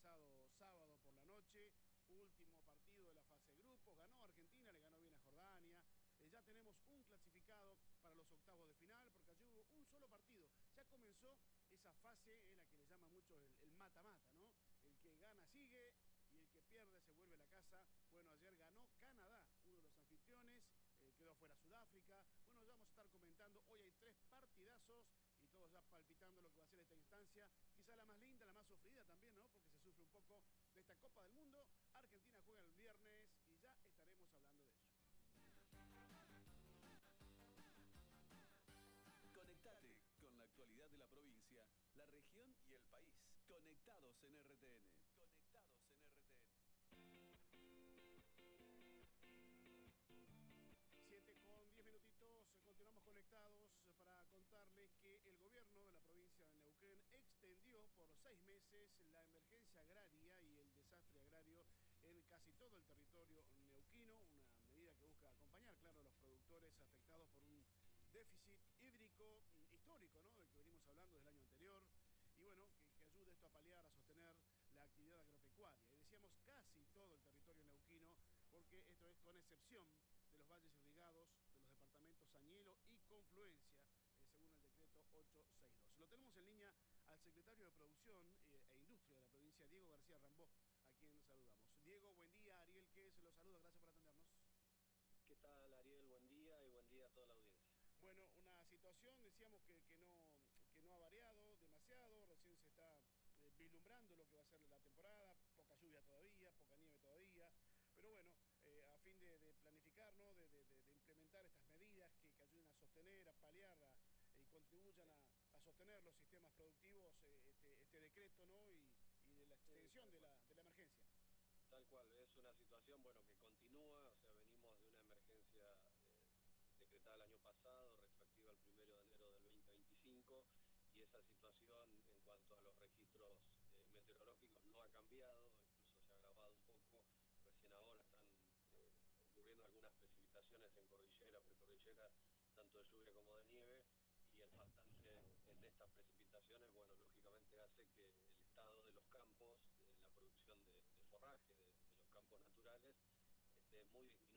pasado sábado por la noche, último partido de la fase de grupos, ganó Argentina, le ganó bien a Jordania. Ya tenemos un clasificado para los octavos de final, porque allí hubo un solo partido. Ya comenzó esa fase en la que le llaman mucho el mata-mata, ¿no? El que gana sigue y el que pierde se vuelve a la casa. Bueno, ayer ganó Canadá, uno de los anfitriones, quedó fuera Sudáfrica. Bueno, ya vamos a estar comentando, hoy hay 3 partidazos y todos ya palpitando lo que va a ser esta instancia, quizá la más linda, la más sufrida también, ¿no? Porque se sufre un poco de esta Copa del Mundo. Argentina juega el viernes y ya estaremos hablando de ello. Conectate con la actualidad de la provincia, la región y el país. Conectados en RTN. Conectados en RTN. 7:10, continuamos conectados para contarles que el gobierno de la provincia de Neuquén extendió por 6 meses la emergencia agraria y el desastre agrario en casi todo el territorio neuquino, una medida que busca acompañar, claro, a los productores afectados por un déficit hídrico histórico, ¿no? Del que venimos hablando del año anterior. Y bueno, que ayude esto a paliar, a sostener la actividad agropecuaria. Y decíamos casi todo el territorio neuquino, porque esto es con excepción de los valles irrigados, de los departamentos Añelo y Confluencia, según el decreto 862. Lo tenemos en línea al secretario de Producción e Industria de la provincia, Diego García Rambó, a quien saludamos. Diego, buen día. Ariel, que se lo saluda, gracias por atendernos. ¿Qué tal, Ariel? Buen día y buen día a toda la audiencia. Bueno, una situación, decíamos que no ha variado demasiado, recién se está vislumbrando lo que va a ser la temporada, poca lluvia todavía, poca nieve todavía, pero bueno, a fin de planificar, ¿no? de implementar estas medidas que ayuden a sostener, a paliar y contribuyan a sostener los sistemas productivos, este decreto, ¿no? y de la extensión de la emergencia. Tal cual, es una situación, bueno, que continúa, o sea, venimos de una emergencia decretada el año pasado, retroactiva al 1 de enero del 2025, y esa situación en cuanto a los registros meteorológicos no ha cambiado, incluso se ha agravado un poco. Recién ahora están ocurriendo algunas precipitaciones en cordillera, precordillera, tanto de lluvia como de nieve, y el faltante en estas precipitaciones, bueno, lógicamente hace que el estado de los campos, de la producción de forraje, de los campos naturales, esté muy disminuido.